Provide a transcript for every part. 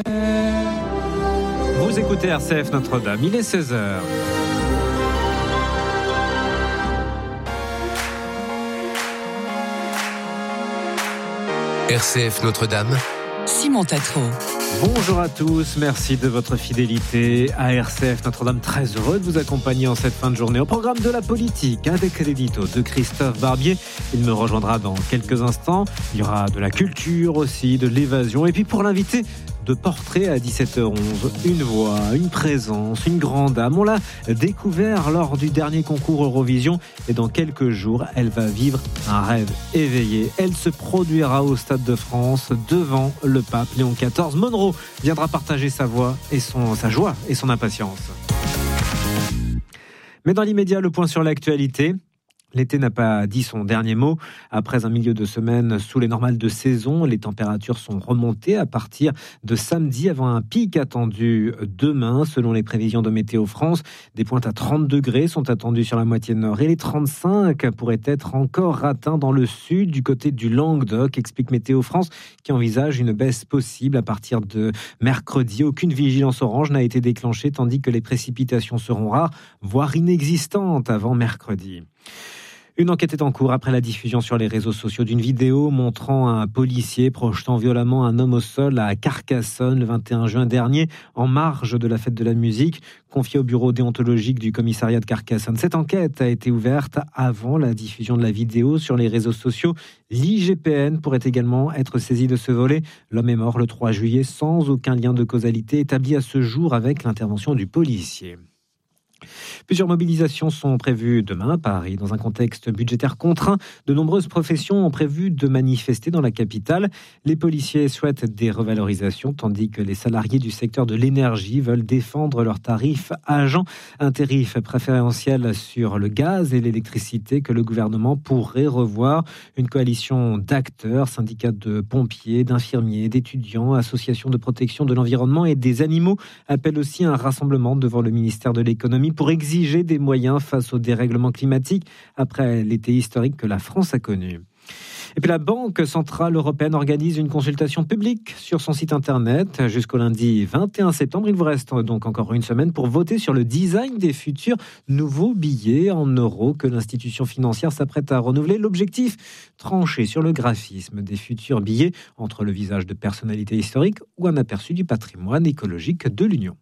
Vous écoutez RCF Notre-Dame, il est 16h. RCF Notre-Dame, Simon Tatro. Bonjour à tous, merci de votre fidélité à RCF Notre-Dame. Très heureux de vous accompagner en cette fin de journée. Au programme de la politique, avec l'édito de Christophe Barbier. Il me rejoindra dans quelques instants. Il y aura de la culture aussi, de l'évasion. Et puis pour l'invité de portrait à 17h11, une voix, une présence, une grande âme. On l'a découvert lors du dernier concours Eurovision et dans quelques jours, elle va vivre un rêve éveillé. Elle se produira au Stade de France devant le pape Léon XIV. Monroe viendra partager sa voix et sa joie et son impatience. Mais dans l'immédiat, le point sur l'actualité. L'été n'a pas dit son dernier mot. Après un milieu de semaine sous les normales de saison, les températures sont remontées à partir de samedi avant un pic attendu demain. Selon les prévisions de Météo France, des pointes à 30 degrés sont attendues sur la moitié nord et les 35 pourraient être encore atteints dans le sud, du côté du Languedoc, explique Météo France, qui envisage une baisse possible à partir de mercredi. Aucune vigilance orange n'a été déclenchée, tandis que les précipitations seront rares, voire inexistantes avant mercredi. Une enquête est en cours après la diffusion sur les réseaux sociaux d'une vidéo montrant un policier projetant violemment un homme au sol à Carcassonne le 21 juin dernier, en marge de la fête de la musique, confiée au bureau déontologique du commissariat de Carcassonne. Cette enquête a été ouverte avant la diffusion de la vidéo sur les réseaux sociaux. L'IGPN pourrait également être saisi de ce volet. L'homme est mort le 3 juillet sans aucun lien de causalité établi à ce jour avec l'intervention du policier. Plusieurs mobilisations sont prévues demain à Paris. Dans un contexte budgétaire contraint, de nombreuses professions ont prévu de manifester dans la capitale. Les policiers souhaitent des revalorisations, tandis que les salariés du secteur de l'énergie veulent défendre leurs tarifs agents. Un tarif préférentiel sur le gaz et l'électricité que le gouvernement pourrait revoir. Une coalition d'acteurs, syndicats de pompiers, d'infirmiers, d'étudiants, associations de protection de l'environnement et des animaux appellent aussi à un rassemblement devant le ministère de l'économie pour exiger des moyens face au dérèglement climatique après l'été historique que la France a connu. Et puis la Banque Centrale Européenne organise une consultation publique sur son site internet jusqu'au lundi 21 septembre. Il vous reste donc encore une semaine pour voter sur le design des futurs nouveaux billets en euros que l'institution financière s'apprête à renouveler. L'objectif, trancher sur le graphisme des futurs billets entre le visage de personnalités historiques ou un aperçu du patrimoine écologique de l'Union.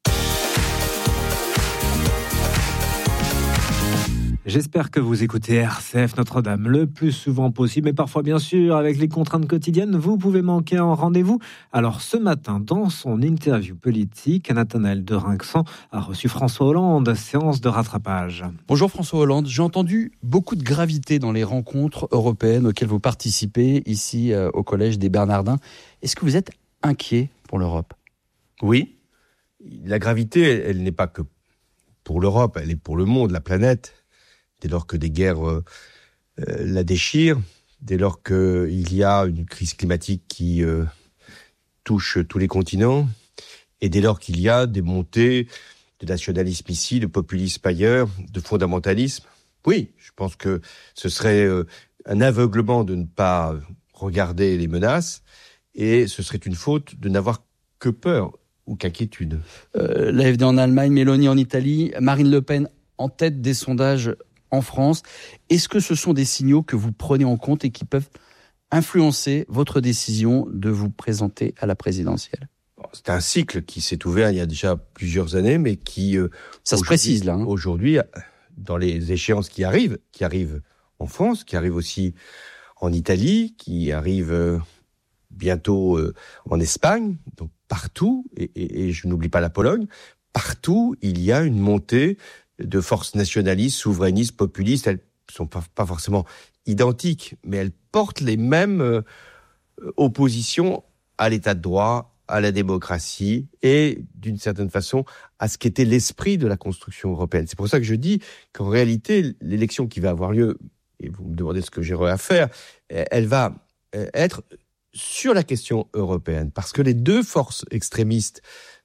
J'espère que vous écoutez RCF Notre-Dame le plus souvent possible, mais parfois, bien sûr, avec les contraintes quotidiennes, vous pouvez manquer un rendez-vous. Alors, ce matin, dans son interview politique, Nathanaël de Rinxan a reçu François Hollande, séance de rattrapage. Bonjour François Hollande, j'ai entendu beaucoup de gravité dans les rencontres européennes auxquelles vous participez ici au Collège des Bernardins. Est-ce que vous êtes inquiet pour l'Europe ? Oui, la gravité, elle n'est pas que pour l'Europe, elle est pour le monde, la planète. Dès lors que des guerres la déchirent, dès lors qu'il y a une crise climatique qui touche tous les continents, et dès lors qu'il y a des montées de nationalisme ici, de populisme ailleurs, de fondamentalisme. Oui, je pense que ce serait un aveuglement de ne pas regarder les menaces, et ce serait une faute de n'avoir que peur ou qu'inquiétude. L'AfD en Allemagne, Mélanie en Italie, Marine Le Pen en tête des sondages en France. Est-ce que ce sont des signaux que vous prenez en compte et qui peuvent influencer votre décision de vous présenter à la présidentielle ? C'est un cycle qui s'est ouvert il y a déjà plusieurs années, mais qui... ça se précise là. Aujourd'hui, dans les échéances qui arrivent en France, qui arrivent aussi en Italie, qui arrivent bientôt en Espagne, donc partout, et je n'oublie pas la Pologne, partout il y a une montée de forces nationalistes, souverainistes, populistes. Elles ne sont pas forcément identiques, mais elles portent les mêmes oppositions à l'état de droit, à la démocratie et, d'une certaine façon, à ce qu'était l'esprit de la construction européenne. C'est pour ça que je dis qu'en réalité, l'élection qui va avoir lieu, et vous me demandez ce que j'aurai à faire, elle va être sur la question européenne, parce que les deux forces extrémistes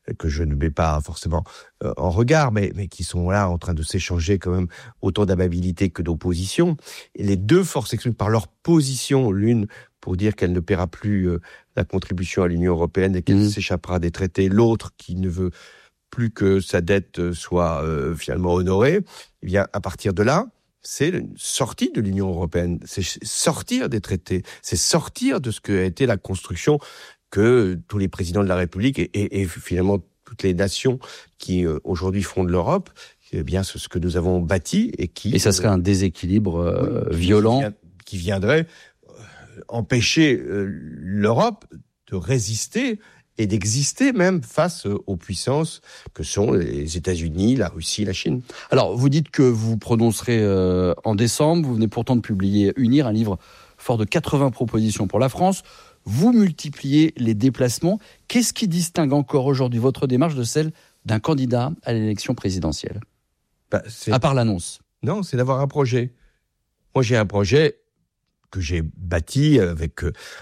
que je ne mets pas forcément en regard, mais qui sont là en train de s'échanger quand même autant d'amabilité que d'opposition. Et les deux forces expriment par leur position, l'une pour dire qu'elle ne paiera plus la contribution à l'Union européenne et qu'elle s'échappera des traités, l'autre qui ne veut plus que sa dette soit finalement honorée. Eh bien, à partir de là, c'est une sortie de l'Union européenne, c'est sortir des traités, c'est sortir de ce qu'a été la construction que tous les présidents de la République et finalement toutes les nations qui aujourd'hui fondent l'Europe, eh bien c'est ce que nous avons bâti et ça serait un déséquilibre violent qui viendrait empêcher l'Europe de résister et d'exister même face aux puissances que sont les États-Unis, la Russie, la Chine. Alors, vous dites que vous vous prononcerez en décembre. Vous venez pourtant de publier Unir, un livre fort de 80 propositions pour la France. Vous multipliez les déplacements. Qu'est-ce qui distingue encore aujourd'hui votre démarche de celle d'un candidat à l'élection présidentielle ? À part l'annonce. Non, c'est d'avoir un projet. Moi, j'ai un projet que j'ai bâti avec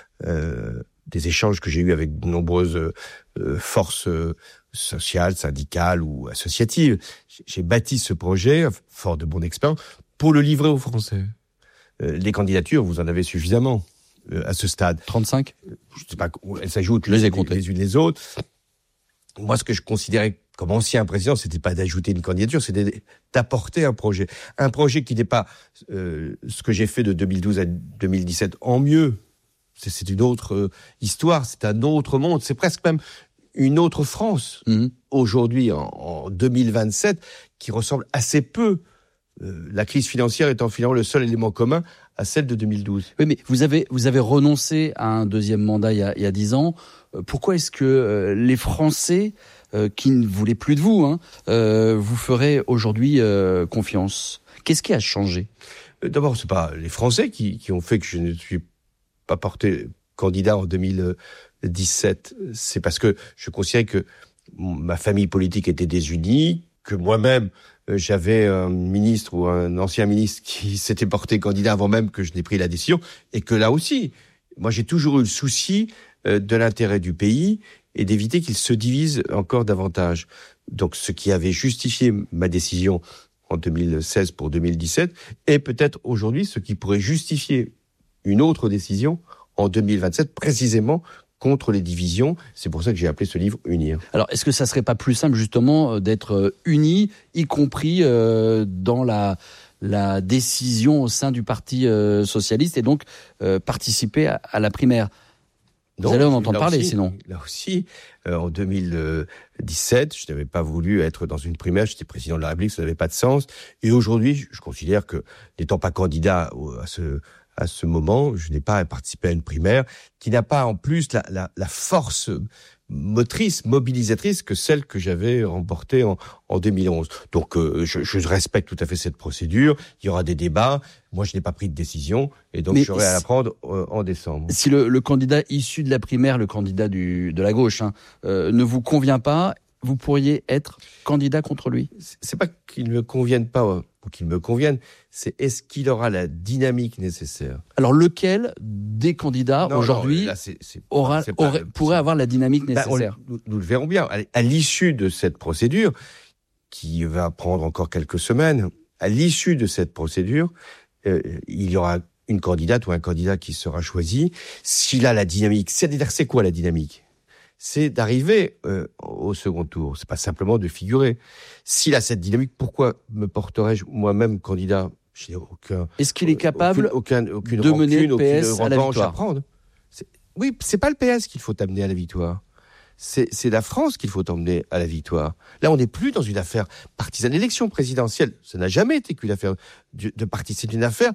des échanges que j'ai eus avec de nombreuses forces sociales, syndicales ou associatives. J'ai bâti ce projet, fort de mon expérience, pour le livrer aux Français. Les candidatures, vous en avez suffisamment à ce stade. 35 ? Je sais pas, elles s'ajoutent les unes les autres. Moi, ce que je considérais comme ancien président, c'était pas d'ajouter une candidature, c'était d'apporter un projet. Un projet qui n'est pas ce que j'ai fait de 2012 à 2017 en mieux. C'est une autre histoire, c'est un autre monde, c'est presque même une autre France. Aujourd'hui, en 2027, qui ressemble assez peu, la crise financière étant finalement le seul élément commun à celle de 2012. Oui, mais vous avez renoncé à un deuxième mandat il y a 10 ans. Pourquoi est-ce que les Français qui ne voulaient plus de vous, vous feraient aujourd'hui confiance ? Qu'est-ce qui a changé ? D'abord, c'est pas les Français qui ont fait que je ne suis pas porté candidat en 2017. C'est parce que je considérais que ma famille politique était désunie, que moi-même, j'avais un ministre ou un ancien ministre qui s'était porté candidat avant même que je n'ai pris la décision, et que là aussi, moi j'ai toujours eu le souci de l'intérêt du pays et d'éviter qu'il se divise encore davantage. Donc ce qui avait justifié ma décision en 2016 pour 2017 est peut-être aujourd'hui ce qui pourrait justifier une autre décision en 2027, précisément contre les divisions. C'est pour ça que j'ai appelé ce livre « Unir ». Alors, est-ce que ça serait pas plus simple, justement, d'être unis, y compris dans la décision au sein du Parti socialiste, et donc participer à la primaire ? Vous allez en entendre parler, aussi, sinon. Là aussi, en 2017, je n'avais pas voulu être dans une primaire, j'étais président de la République, ça n'avait pas de sens. Et aujourd'hui, je considère que, n'étant pas candidat à ce moment, je n'ai pas participé à une primaire qui n'a pas en plus la force mobilisatrice que celle que j'avais remportée en 2011. Donc je respecte tout à fait cette procédure, il y aura des débats, moi je n'ai pas pris de décision et donc j'aurai à la prendre en décembre. Si le candidat issu de la primaire, le candidat de la gauche, ne vous convient pas, vous pourriez être candidat contre lui ? C'est pas qu'il ne me convienne pas ou qu'il me convienne, c'est est-ce qu'il aura la dynamique nécessaire ? Alors lequel des candidats aujourd'hui pourrait avoir la dynamique nécessaire ? Nous le verrons bien. À l'issue de cette procédure, qui va prendre encore quelques semaines, à l'issue de cette procédure, il y aura une candidate ou un candidat qui sera choisi. S'il a la dynamique, c'est-à-dire c'est quoi la dynamique ? C'est d'arriver au second tour. C'est pas simplement de figurer. S'il a cette dynamique, pourquoi me porterais-je moi-même candidat ? Je n'ai aucun. Est-ce qu'il est capable aucune de mener le PS à la victoire ? à prendre. Oui, c'est pas le PS qu'il faut amener à la victoire. C'est la France qu'il faut emmener à la victoire. Là, on n'est plus dans une affaire partisane. L'élection présidentielle, ça n'a jamais été qu'une affaire de parti. C'est une affaire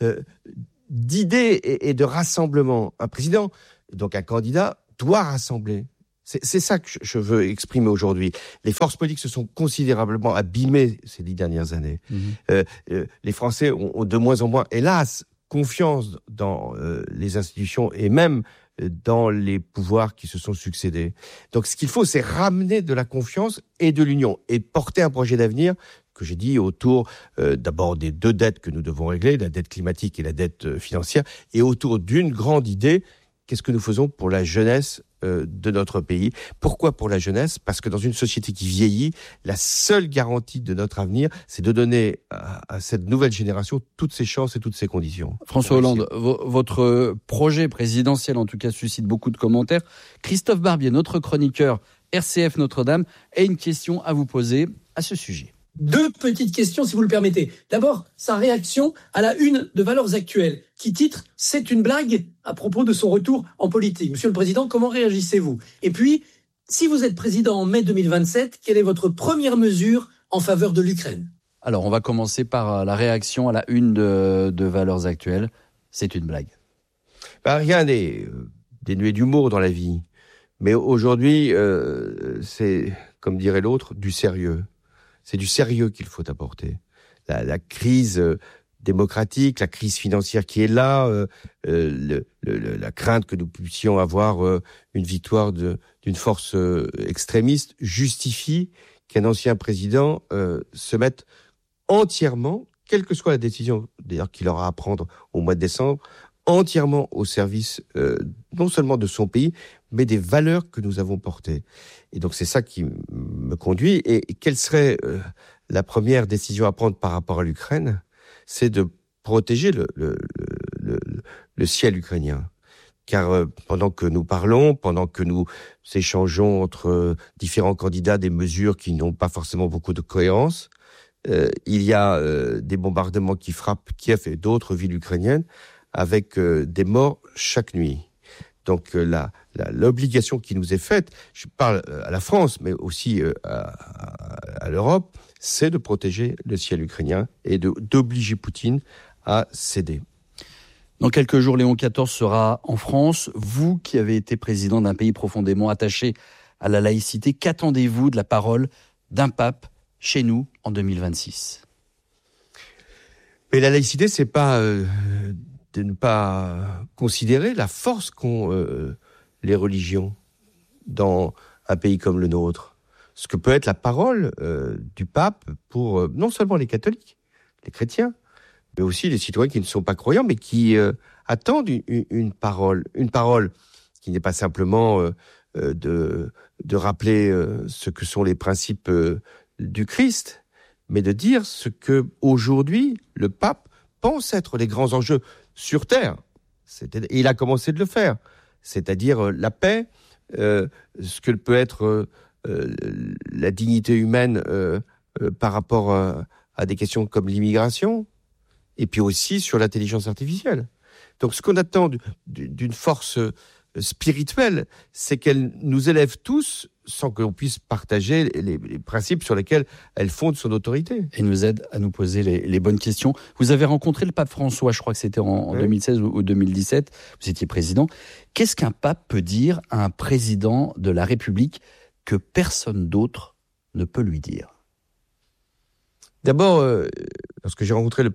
d'idées et de rassemblement. Un président, donc un candidat, doit rassembler. C'est ça que je veux exprimer aujourd'hui. Les forces politiques se sont considérablement abîmées ces 10 dernières années. Les Français ont de moins en moins, hélas, confiance dans les institutions et même dans les pouvoirs qui se sont succédés. Donc ce qu'il faut, c'est ramener de la confiance et de l'union et porter un projet d'avenir que j'ai dit autour d'abord des deux dettes que nous devons régler, la dette climatique et la dette financière, et autour d'une grande idée, qu'est-ce que nous faisons pour la jeunesse de notre pays. Pourquoi pour la jeunesse ? Parce que dans une société qui vieillit, la seule garantie de notre avenir, c'est de donner à cette nouvelle génération toutes ses chances et toutes ses conditions. François Hollande, votre projet présidentiel, en tout cas, suscite beaucoup de commentaires. Christophe Barbier, notre chroniqueur RCF Notre-Dame, a une question à vous poser à ce sujet. 2 petites questions, si vous le permettez. D'abord, sa réaction à la une de Valeurs Actuelles, qui titre « C'est une blague » à propos de son retour en politique. Monsieur le Président, comment réagissez-vous ? Et puis, si vous êtes président en mai 2027, quelle est votre première mesure en faveur de l'Ukraine ? Alors, on va commencer par la réaction à la une de Valeurs Actuelles. C'est une blague. Rien n'est dénué d'humour dans la vie. Mais aujourd'hui, c'est, comme dirait l'autre, du sérieux. C'est du sérieux qu'il faut apporter. La crise démocratique, la crise financière qui est là, la crainte que nous puissions avoir une victoire d'une force extrémiste justifie qu'un ancien président se mette entièrement, quelle que soit la décision d'ailleurs qu'il aura à prendre au mois de décembre, entièrement au service non seulement de son pays, mais des valeurs que nous avons portées. Et donc c'est ça qui me conduit. Et quelle serait la première décision à prendre par rapport à l'Ukraine ? C'est de protéger le ciel ukrainien. Car pendant que nous parlons, pendant que nous échangeons entre différents candidats des mesures qui n'ont pas forcément beaucoup de cohérence, il y a des bombardements qui frappent Kiev et d'autres villes ukrainiennes avec des morts chaque nuit. Donc l'obligation qui nous est faite, je parle à la France, mais aussi à l'Europe, c'est de protéger le ciel ukrainien et d'obliger Poutine à céder. Dans quelques jours, Léon XIV sera en France. Vous qui avez été président d'un pays profondément attaché à la laïcité, qu'attendez-vous de la parole d'un pape chez nous en 2026 ? Mais la laïcité, c'est pas de ne pas considérer la force qu'ont les religions dans un pays comme le nôtre. Ce que peut être la parole du pape pour non seulement les catholiques, les chrétiens, mais aussi les citoyens qui ne sont pas croyants, mais qui attendent une parole qui n'est pas simplement de rappeler ce que sont les principes du Christ, mais de dire ce que aujourd'hui le pape pense être les grands enjeux sur Terre. Et il a commencé de le faire, c'est-à-dire la paix, ce que peut être la dignité humaine par rapport à des questions comme l'immigration, et puis aussi sur l'intelligence artificielle. Donc ce qu'on attend d'une force spirituelle, c'est qu'elle nous élève tous sans qu'on puisse partager les principes sur lesquels elle fonde son autorité. Et nous aide à nous poser les bonnes questions. Vous avez rencontré le pape François, je crois que c'était en 2016 ou 2017, vous étiez président. Qu'est-ce qu'un pape peut dire à un président de la République que personne d'autre ne peut lui dire ? D'abord, lorsque j'ai rencontré